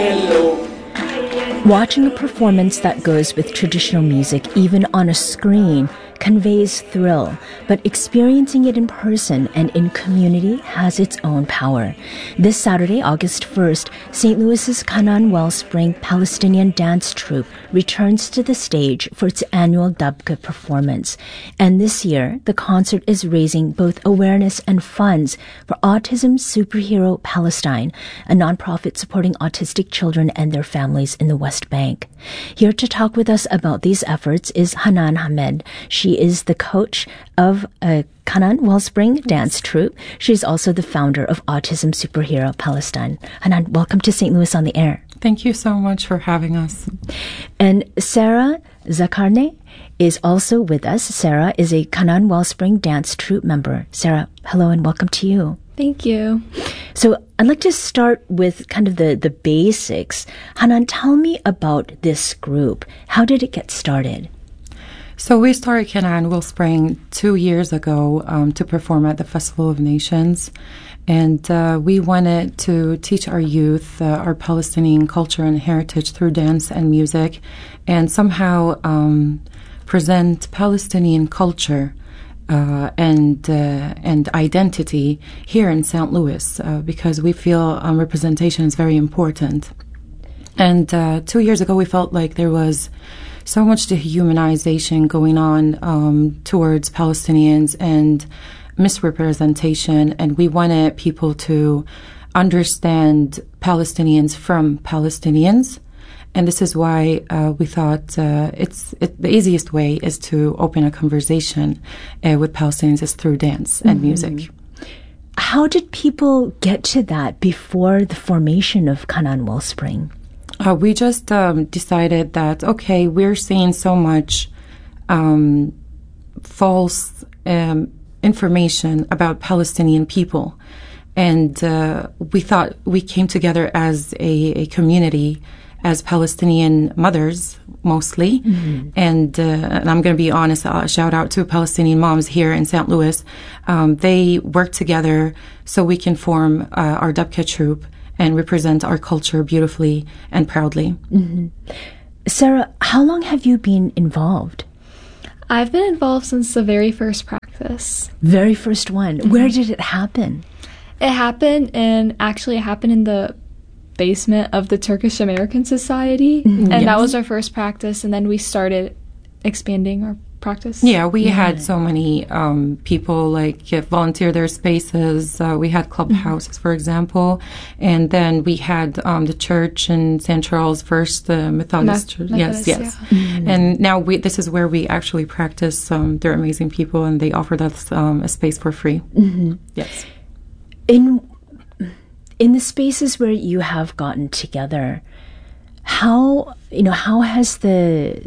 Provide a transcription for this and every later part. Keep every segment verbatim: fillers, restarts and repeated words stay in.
Watching a performance that goes with traditional music, even on a screen, conveys thrill, but experiencing it in person and in community has its own power. This Saturday, August first, Saint Louis's Canaan Wellspring Palestinian Dance Troupe returns to the stage for its annual Dabka performance. And this year, the concert is raising both awareness and funds for Autism Superhero Palestine, a nonprofit supporting autistic children and their families in the West Bank. Here to talk with us about these efforts is Hanan Hamed. She is the coach of a Canaan Wellspring Dance Troupe. She's also the founder of Autism Superhero Palestine. Hanan, welcome to Saint Louis on the Air. Thank you so much for having us. And Sarah Zakarne is also with us. Sarah is a Canaan Wellspring Dance Troupe member. Sarah, hello and welcome to you. Thank you. So I'd like to start with kind of the, the basics. Hanan, tell me about this group. How did it get started? So we started Canaan Wellspring two years ago um, to perform at the Festival of Nations. And uh, we wanted to teach our youth uh, our Palestinian culture and heritage through dance and music, and somehow um, present Palestinian culture uh, and uh, and identity here in Saint Louis, uh, because we feel um, representation is very important. And uh, two years ago, we felt like there was so much dehumanization going on um, towards Palestinians and misrepresentation, and we wanted people to understand Palestinians from Palestinians. And this is why uh, we thought uh, it's it, the easiest way is to open a conversation uh, with Palestinians is through dance and mm-hmm. music. How did people get to that before the formation of Canaan Wellspring? Uh, we just um, decided that, okay, we're seeing so much um, false um, information about Palestinian people. And uh, we thought we came together as a, a community, as Palestinian mothers, mostly. Mm-hmm. And, uh, and I'm going to be honest, uh, shout out to Palestinian moms here in Saint Louis. Um, they work together so we can form uh, our Dabka troupe and represent our culture beautifully and proudly. Mm-hmm. Sarah, how long have you been involved? I've been involved since the very first practice. Very first one. Mm-hmm. Where did it happen? It happened in, actually it happened in the basement of the Turkish American Society. Mm-hmm. And yes. That was our first practice. And then we started expanding our practice. Yeah, we yeah. had so many um, people like uh, volunteer their spaces. Uh, we had clubhouses, mm-hmm. for example, and then we had um, the church in Saint Charles First uh, Methodist. Church. Yes, yes. Yeah. Mm-hmm. And now we, this is where we actually practice. Um, they're amazing people, and they offered us um, a space for free. Mm-hmm. Yes. In in the spaces where you have gotten together, how you know how has the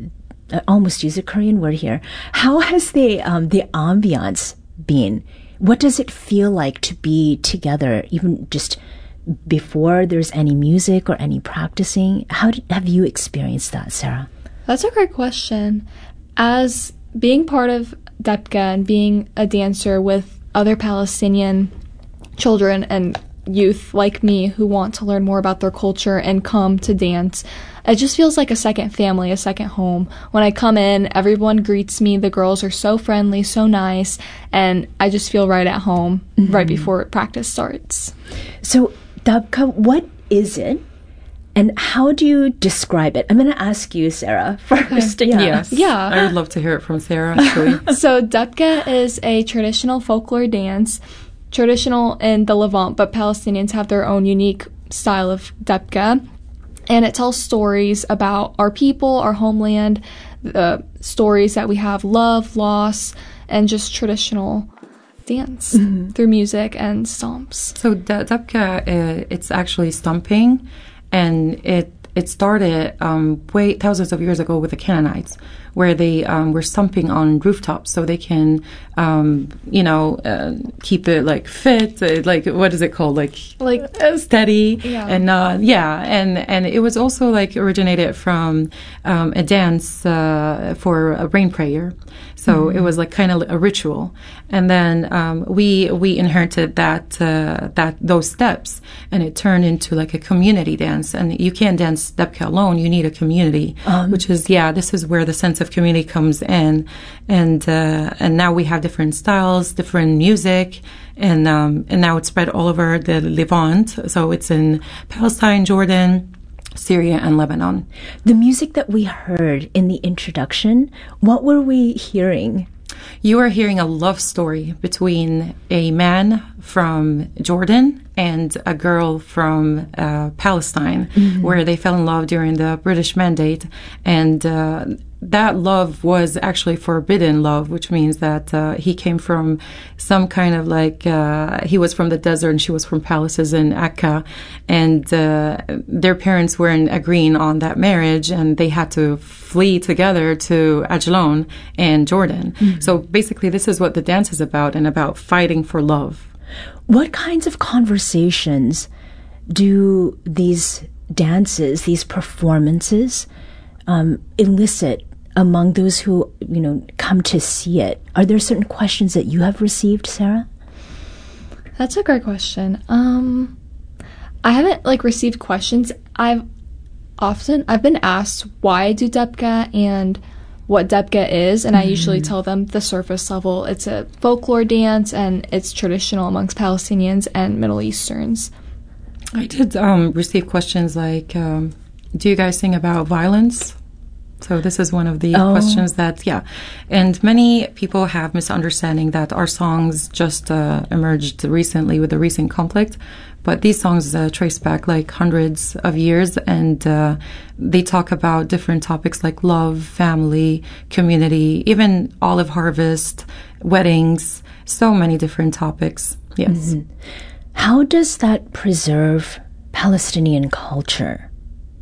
I almost use a Korean word here. How has the um, the ambiance been? What does it feel like to be together, even just before there's any music or any practicing? How did, have you experienced that, Sarah? That's a great question. As being part of Dabka and being a dancer with other Palestinian children and youth like me who want to learn more about their culture and come to dance, it just feels like a second family, a second home. When I come in, everyone greets me. The girls are so friendly, so nice, and I just feel right at home mm-hmm. right before practice starts. So, Dabka, what is it, and how do you describe it? I'm going to ask you, Sarah, first. Okay. Yeah. Yes. Yeah. I would love to hear it from Sarah, actually. So, Dabka is a traditional folklore dance, traditional in the Levant, but Palestinians have their own unique style of Dabka. And it tells stories about our people, our homeland, the stories that we have, love, loss, and just traditional dance mm-hmm. through music and stomps. So Dabka, uh, it's actually stomping, and it it started um, way thousands of years ago with the Canaanites, where they um, were stomping on rooftops so they can, um, you know, uh, keep it like fit, uh, like what is it called, like Like uh, steady, Yeah. and uh, yeah, and and it was also like originated from um, a dance uh, for a rain prayer. So it was like kind of a ritual, and then um, we we inherited that uh, that those steps, and it turned into like a community dance. And you can't dance Debka alone; you need a community, Um. which is yeah. This is where the sense of community comes in, and uh, and now we have different styles, different music, and um, and now it's spread all over the Levant. So it's in Palestine, Jordan, Syria, and Lebanon. The music that we heard in the introduction, what were we hearing? You are hearing a love story between a man from Jordan and a girl from uh, Palestine, where they fell in love during the British Mandate. And uh, that love was actually forbidden love, which means that uh, he came from some kind of like, uh, he was from the desert and she was from palaces in Akka. And uh, their parents weren't agreeing on that marriage, and they had to flee together to Ajlon and Jordan. So basically, this is what the dance is about, and about fighting for love. What kinds of conversations do these dances, these performances, um, elicit among those who, you know, come to see it? Are there certain questions that you have received, Sarah? That's a great question. Um, I haven't like received questions. I've often I've been asked why I do Debka and what Debka is, and I usually tell them the surface level. It's a folklore dance, and it's traditional amongst Palestinians and Middle Easterns. I did um, receive questions like, um, do you guys sing about violence? So this is one of the Oh. questions that, yeah. And many people have misunderstanding that our songs just uh, emerged recently with the recent conflict. But these songs uh, trace back like hundreds of years, and uh, they talk about different topics like love, family, community, even olive harvest, weddings, so many different topics. Yes. How does that preserve Palestinian culture?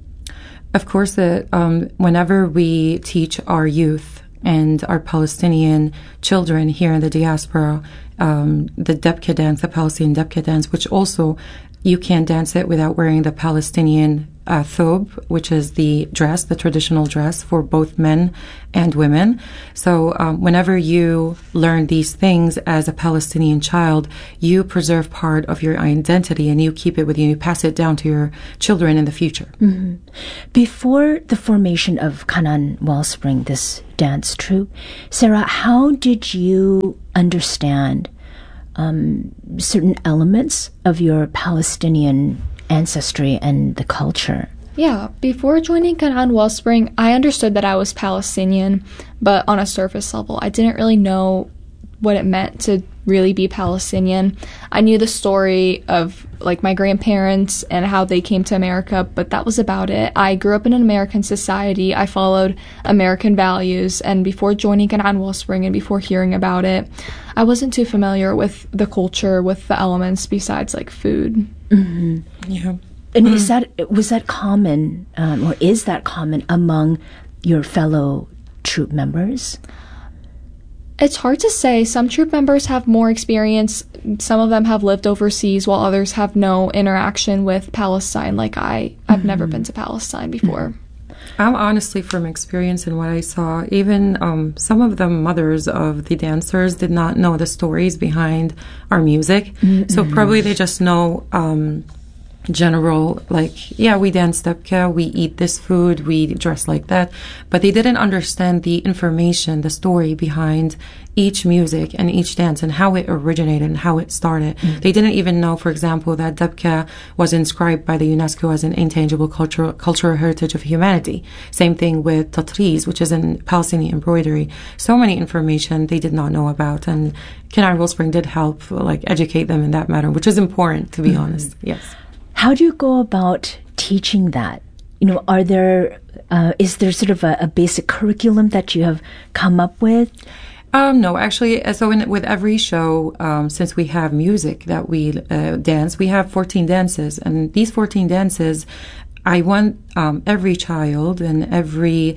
Of course, that um, whenever we teach our youth and our Palestinian children here in the diaspora, um, the Debka dance, the Palestinian Debka dance, which also you can't dance it without wearing the Palestinian uh, thobe, which is the dress, the traditional dress for both men and women. So um, whenever you learn these things as a Palestinian child, you preserve part of your identity and you keep it with you. You pass it down to your children in the future. Mm-hmm. Before the formation of Canaan Wellspring, this dance troupe, Sarah, how did you understand um, certain elements of your Palestinian ancestry and the culture? Yeah, before joining Canaan Wellspring, I understood that I was Palestinian, but on a surface level. I didn't really know what it meant to really be Palestinian. I knew the story of like my grandparents and how they came to America, but that was about it. I grew up in an American society. I followed American values, and before joining Canaan Wellspring and before hearing about it, I wasn't too familiar with the culture, with the elements besides like food. Mm-hmm. Yeah. And is that was that common, um, or is that common among your fellow troop members? It's hard to say. Some troop members have more experience. Some of them have lived overseas, while others have no interaction with Palestine. Like I, I've mm-hmm. never been to Palestine before. I'm honestly, from experience and what I saw, even um, some of the mothers of the dancers did not know the stories behind our music. Mm-hmm. So probably they just know um, general, like, yeah, we dance Debka, we eat this food, we dress like that. But they didn't understand the information, the story behind each music and each dance and how it originated and how it started. Mm-hmm. They didn't even know, for example, that Debka was inscribed by the UNESCO as an intangible cultural, cultural heritage of humanity. Same thing with Tatriz, which is in Palestinian embroidery. So many information they did not know about. And Canaan Wellspring did help, like, educate them in that matter, which is important, to be mm-hmm. honest. Yes. How do you go about teaching that? You know, are there, uh, is there sort of a, a basic curriculum that you have come up with? Um, no, actually, so in, with every show, um, since we have music that we uh, dance, we have fourteen dances. And these fourteen dances, I want um, every child and every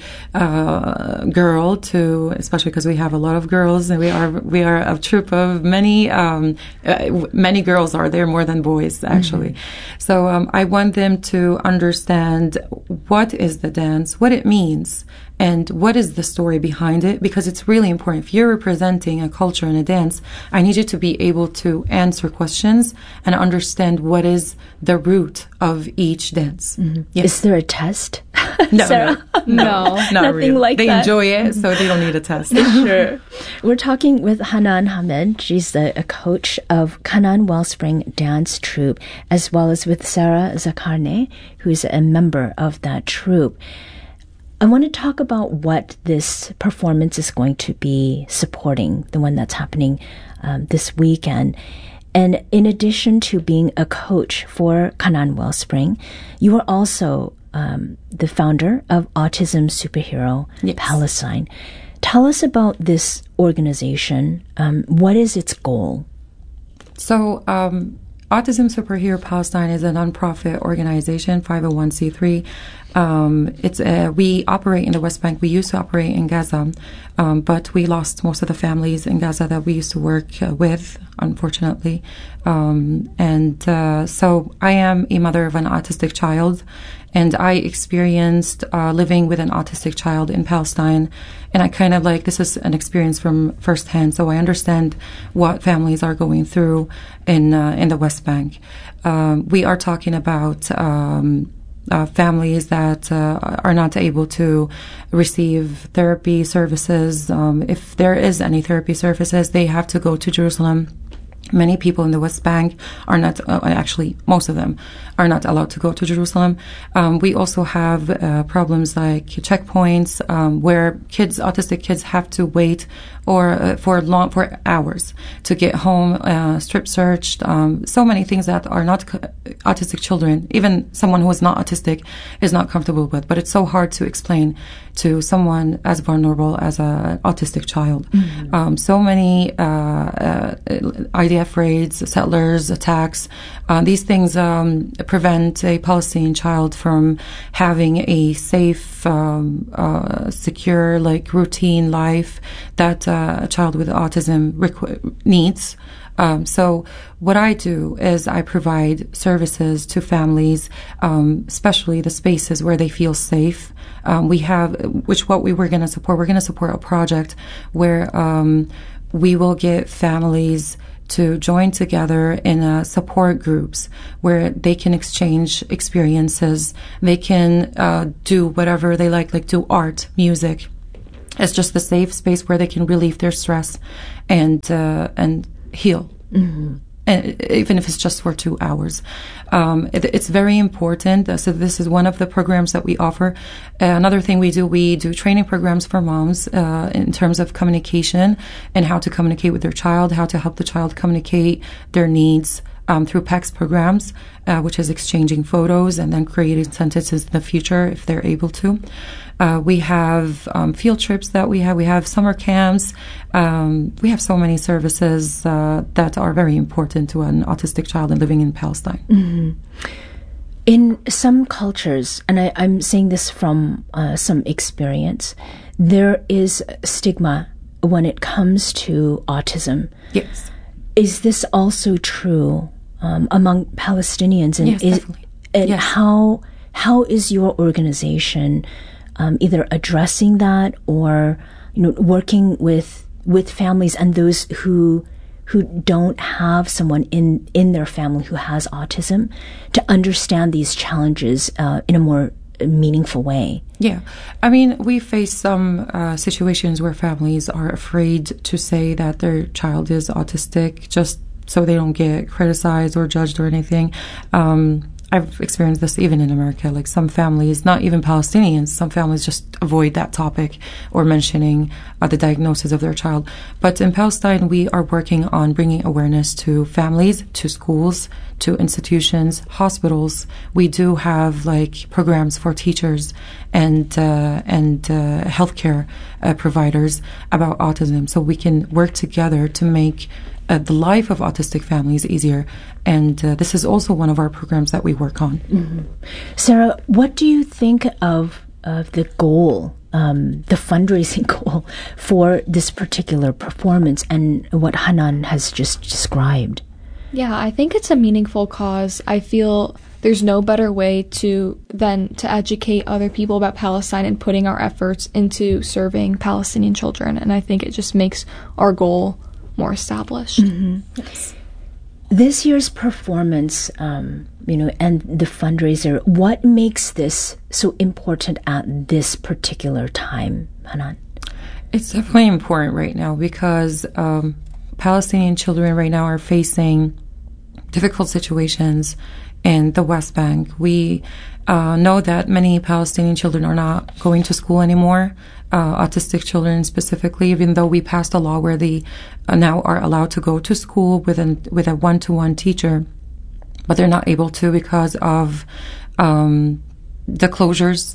uh, girl to, especially because we have a lot of girls, and we are we are a troop of many um, uh, many girls are there more than boys actually. Mm-hmm. So um, I want them to understand what is the dance, what it means, and what is the story behind it, because it's really important. If you're representing a culture in a dance, I need you to be able to answer questions and understand what is the root of each dance. Mm-hmm. Yes. Is there a test? No, Sarah? no, no, No. not Nothing really. like they that. enjoy it, so they don't need a test. Sure. We're talking with Hanan Hamed. She's the a coach of Canaan Wellspring Dance Troupe, as well as with Sarah Zakarne, who's a member of that troupe. I want to talk about what this performance is going to be supporting, the one that's happening um, this weekend. And in addition to being a coach for Canaan Wellspring, you are also um, the founder of Autism Superhero Yes. Palestine. Tell us about this organization. Um, what is its goal? So, um, Autism Superhero Palestine is a nonprofit organization, five oh one c three. Um, it's uh, we operate in the West Bank. We used to operate in Gaza, um, but we lost most of the families in Gaza that we used to work uh, with, unfortunately. Um, and uh, so I am a mother of an autistic child, and I experienced uh, living with an autistic child in Palestine. And I kind of like, this is an experience from firsthand, so I understand what families are going through in uh, in the West Bank. Um, we are talking about um, uh, families that uh, are not able to receive therapy services. Um, if there is any therapy services, they have to go to Jerusalem. Many people in the West Bank are not, uh, actually, most of them are not allowed to go to Jerusalem. Um, we also have uh, problems like checkpoints um, where kids, autistic kids, have to wait or uh, for long for hours to get home, uh, strip searched. Um, so many things that are not co- autistic children, even someone who is not autistic, is not comfortable with. But it's so hard to explain to someone as vulnerable as an autistic child. Mm-hmm. Um, so many uh, uh, I D F raids, settlers, attacks. Uh, these things um, prevent a Palestinian child from having a safe, um, uh, secure, like routine life that uh, a child with autism requ- needs. Um, so what I do is I provide services to families, um, especially the spaces where they feel safe. Um, we have, which what we were going to support, we're going to support a project where um, we will get families to join together in uh, support groups where they can exchange experiences. They can uh, do whatever they like, like do art, music. It's just a safe space where they can relieve their stress and uh, and heal. Mm-hmm. And even if it's just for two hours. Um, it, it's very important. Uh, so this is one of the programs that we offer. Uh, another thing we do, we do training programs for moms uh, in terms of communication and how to communicate with their child, how to help the child communicate their needs um, through P E X programs, uh, which is exchanging photos and then creating sentences in the future if they're able to. Uh, we have um, field trips that we have. We have summer camps. Um, we have so many services uh, that are very important to an autistic child living in Palestine. Mm-hmm. In some cultures, and I, I'm saying this from uh, some experience, there is stigma when it comes to autism. Yes. Is this also true um, among Palestinians? And yes, is, definitely. And yes. how how is your organization Um, either addressing that or, you know, working with with families and those who who don't have someone in, in their family who has autism to understand these challenges uh, in a more meaningful way? Yeah. I mean, we face some uh, situations where families are afraid to say that their child is autistic just so they don't get criticized or judged or anything. Um I've experienced this even in America. Like some families, not even Palestinians, some families just avoid that topic or mentioning uh, the diagnosis of their child. But in Palestine, we are working on bringing awareness to families, to schools, to institutions, hospitals. We do have like programs for teachers and uh, and uh, healthcare uh, providers about autism, so we can work together to make uh, the life of autistic families easier. And uh, this is also one of our programs that we work on. Mm-hmm. Sarah, what do you think of of the goal, um, the fundraising goal for this particular performance and what Hanan has just described? Yeah, I think it's a meaningful cause. I feel there's no better way to than to educate other people about Palestine and putting our efforts into serving Palestinian children. And I think it just makes our goal more established. Mm-hmm. Yes. This year's performance, um, you know, and the fundraiser, what makes this so important at this particular time, Hanan? It's definitely important right now because um, Palestinian children right now are facing difficult situations in the West Bank. We uh, know that many Palestinian children are not going to school anymore, uh, autistic children specifically, even though we passed a law where they uh, now are allowed to go to school with, an, with a one-to-one teacher, but they're not able to because of um, the closures,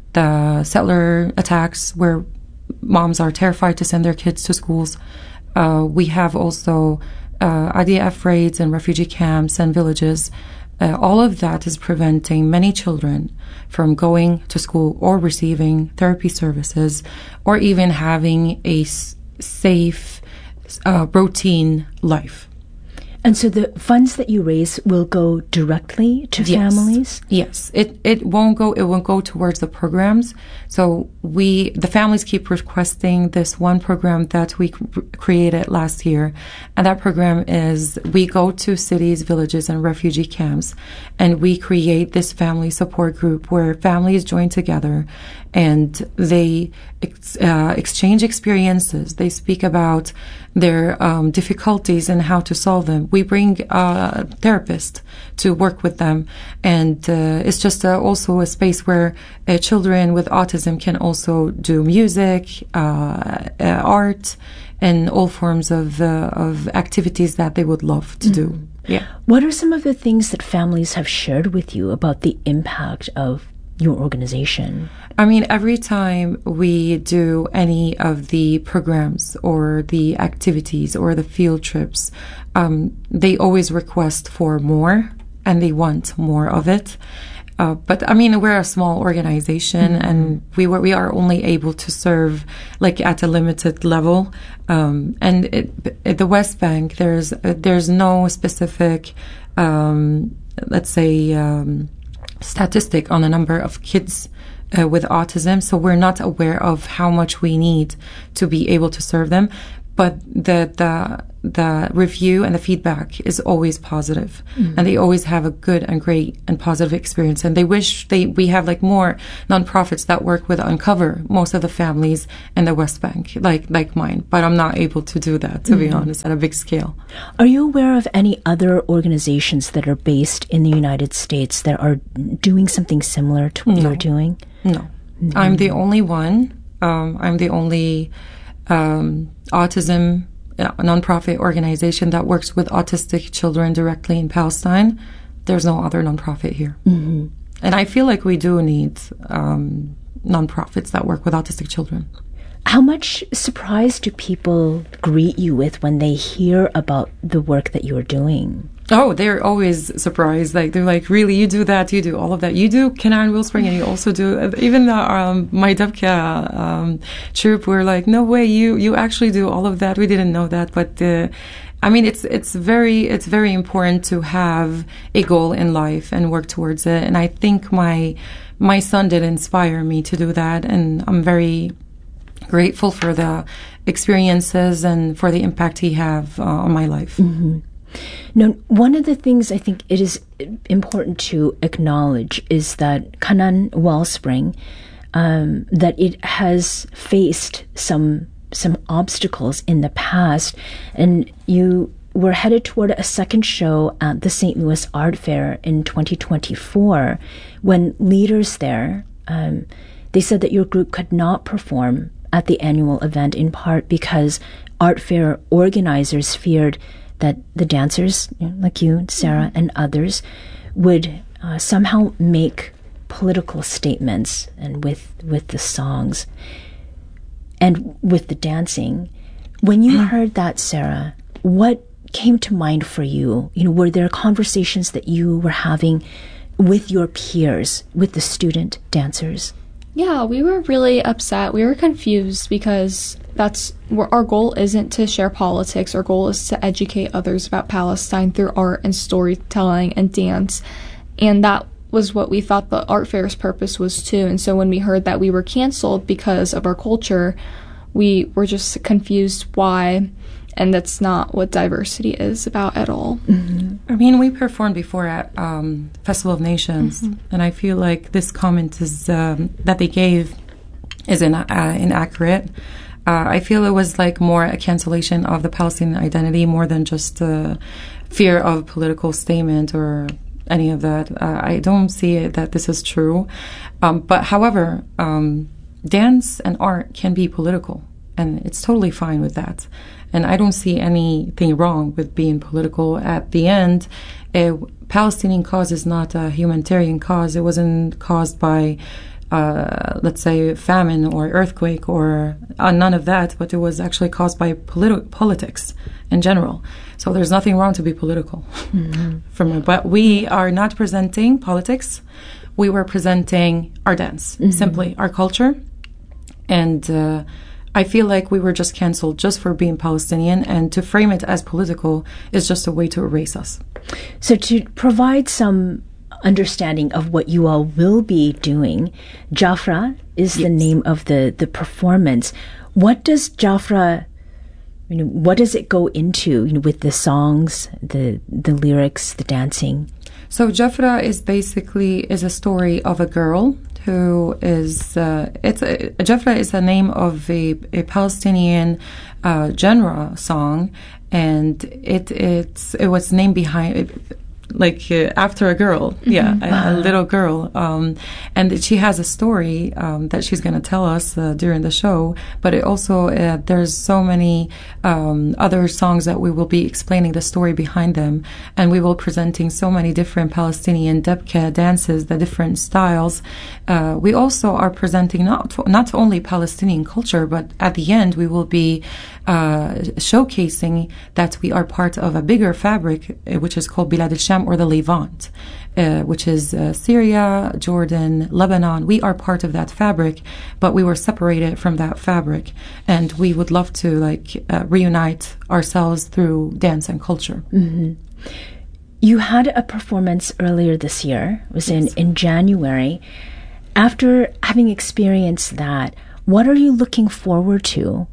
the settler attacks where moms are terrified to send their kids to schools. Uh, we have also uh, I D F raids and refugee camps and villages. Uh, all of that is preventing many children from going to school or receiving therapy services or even having a s- safe, uh, routine life. And so the funds that you raise will go directly to Yes. families? Yes. It it won't go it won't go towards the programs. So we the families keep requesting this one program that we cr- created last year. And that program is we go to cities, villages, and refugee camps, and we create this family support group where families join together and they ex- uh, exchange experiences. They speak about their um, difficulties and how to solve them. We bring a therapist to work with them, and uh, it's just uh, also a space where uh, children with autism can also do music, uh, uh, art, and all forms of uh, of activities that they would love to mm-hmm. do. Yeah. What are some of the things that families have shared with you about the impact of your organization? I mean, every time we do any of the programs or the activities or the field trips, um, they always request for more and they want more of it. Uh, but I mean, we're a small organization mm-hmm. and we were, we are only able to serve like at a limited level. Um, and it, at the West Bank, there's, uh, there's no specific, um, let's say, um, statistic on the number of kids uh, with autism, so we're not aware of how much we need to be able to serve them. But the the the review and the feedback is always positive, mm-hmm. and they always have a good and great and positive experience. And they wish they we have like more nonprofits that work with Uncover most of the families in the West Bank, like like mine. But I'm not able to do that, to mm-hmm. be honest, at a big scale. Are you aware of any other organizations that are based in the United States that are doing something similar to what no. you're doing? No, mm-hmm. I'm the only one. Um, I'm the only. Um, autism uh, nonprofit organization that works with autistic children directly in Palestine. There's no other nonprofit here. Mm-hmm. And I feel like we do need um, nonprofits that work with autistic children. How much surprise do people greet you with when they hear about the work that you're doing? Oh, they're always surprised. Like they're like, really, you do that, you do all of that, you do Canaan Wellspring, and you also do even the um, my Dabka um, troop. We're like, no way, you you actually do all of that. We didn't know that, but uh, I mean, it's it's very it's very important to have a goal in life and work towards it. And I think my my son did inspire me to do that, and I'm very grateful for the experiences and for the impact he have uh, on my life. Mm-hmm. Now, one of the things I think it is important to acknowledge is that Canaan Wellspring, um, that it has faced some some obstacles in the past, and you were headed toward a second show at the Saint Louis Art Fair in twenty twenty-four, when leaders there, um, they said that your group could not perform at the annual event, in part because art fair organizers feared that the dancers, you know, like you, Sarah, mm-hmm. and others, would uh, somehow make political statements, and with with the songs and with the dancing. When you mm-hmm. heard that, Sarah, what came to mind for you? You know, were there conversations that you were having with your peers, with the student dancers? Yeah, we were really upset. We were confused because that's our goal isn't to share politics. Our goal is to educate others about Palestine through art and storytelling and dance. And that was what we thought the art fair's purpose was too. And so when we heard that we were canceled because of our culture, we were just confused why. And that's not what diversity is about at all. Mm-hmm. I mean, we performed before at um, Festival of Nations, mm-hmm. and I feel like this comment is um, that they gave is in, uh, inaccurate. Uh, I feel it was like more a cancellation of the Palestinian identity more than just a fear of political statement or any of that. Uh, I don't see it that this is true. Um, but however, um, dance and art can be political, and it's totally fine with that. And I don't see anything wrong with being political. At the end, a Palestinian cause is not a humanitarian cause. It wasn't caused by, uh, let's say, famine or earthquake or uh, none of that, but it was actually caused by politi- politics in general. So there's nothing wrong to be political. Mm-hmm. From it. But we are not presenting politics. We were presenting our dance, mm-hmm. simply our culture. And uh, I feel like we were just canceled just for being Palestinian, and to frame it as political is just a way to erase us. So to provide some understanding of what you all will be doing, Jafra is yes. the name of the, the performance. What does Jafra, you know, what does it go into, you know, with the songs, the the lyrics, the dancing? So Jafra is basically is a story of a girl who is, uh, it's a, Jafra is the name of a, a Palestinian uh, genre song, and it it's it was named behind, it, like uh, after a girl, mm-hmm. yeah, a, a little girl, um, and she has a story um, that she's going to tell us uh, during the show. But it also uh, there's so many um, other songs that we will be explaining the story behind them, and we will presenting so many different Palestinian debka dances, the different styles. Uh, we also are presenting not not only Palestinian culture, but at the end we will be uh, showcasing that we are part of a bigger fabric, uh, which is called Bilad al-Sham, or the Levant, uh, which is uh, Syria, Jordan, Lebanon. We are part of that fabric, but we were separated from that fabric, and we would love to like uh, reunite ourselves through dance and culture. Mm-hmm. You had a performance earlier this year. It was yes. in, in January. After having experienced that, what are you looking forward to,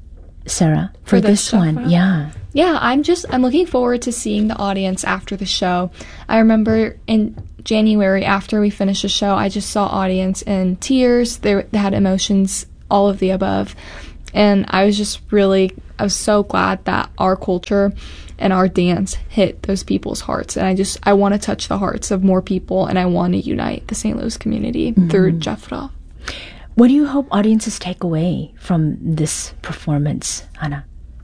Sarah, for, for this, this one? Yeah. Yeah, I'm just, I'm looking forward to seeing the audience after the show. I remember in January, after we finished the show, I just saw audience in tears. They, they had emotions, all of the above. And I was just really, I was so glad that our culture and our dance hit those people's hearts. And I just, I want to touch the hearts of more people, and I want to unite the Saint Louis community mm-hmm. through Jafra. What do you hope audiences take away from this performance, Hannah?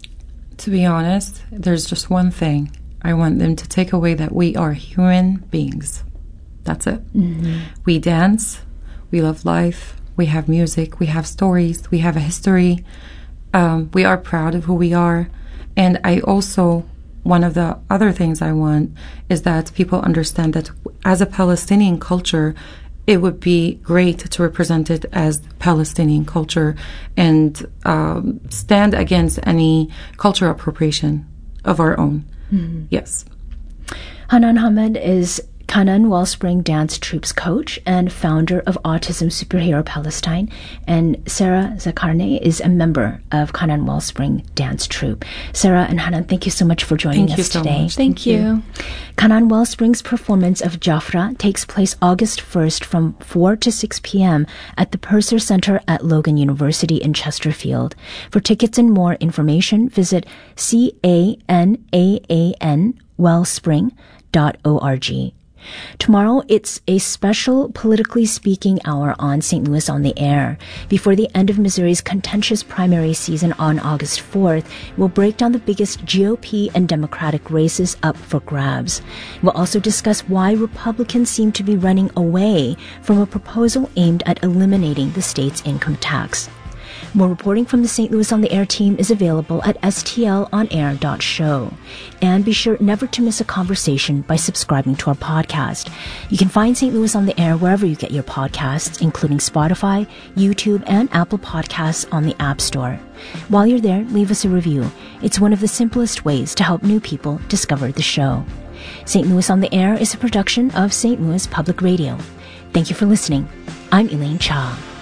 To be honest, there's just one thing. I want them to take away that we are human beings. That's it. Mm-hmm. We dance, we love life, we have music, we have stories, we have a history. Um, we are proud of who we are. And I also, one of the other things I want is that people understand that as a Palestinian culture, it would be great to represent it as Palestinian culture and um, stand against any cultural appropriation of our own. Mm-hmm. Yes. Hanan Hamed is Kanan Wellspring Dance Troupe's coach and founder of Autism Superhero Palestine, and Sarah Zakarne is a member of Kanan Wellspring Dance Troupe. Sarah and Hanan, thank you so much for joining thank us so today. Much. Thank, thank you. you. Kanan Wellspring's performance of Jafra takes place August first from four to six p.m. at the Purser Center at Logan University in Chesterfield. For tickets and more information, visit C A N A A N wellspring dot org. Tomorrow, it's a special Politically Speaking hour on Saint Louis on the Air. Before the end of Missouri's contentious primary season on August fourth, we'll break down the biggest G O P and Democratic races up for grabs. We'll also discuss why Republicans seem to be running away from a proposal aimed at eliminating the state's income tax. More reporting from the Saint Louis on the Air team is available at s t l on air dot show. And be sure never to miss a conversation by subscribing to our podcast. You can find Saint Louis on the Air wherever you get your podcasts, including Spotify, YouTube, and Apple Podcasts on the App Store. While you're there, leave us a review. It's one of the simplest ways to help new people discover the show. Saint Louis on the Air is a production of Saint Louis Public Radio. Thank you for listening. I'm Elaine Cha.